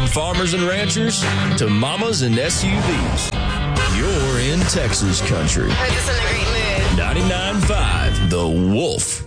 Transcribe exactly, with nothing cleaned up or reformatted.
From farmers and ranchers to mamas and S U Vs, you're in Texas country. Put this in a great mood. ninety-nine point five The Wolf.